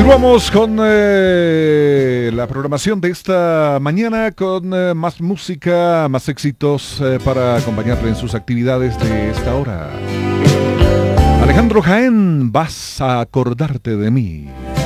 Continuamos con la programación de esta mañana con más música, más éxitos para acompañarle en sus actividades de esta hora. Alejandro Jaén, vas a acordarte de mí.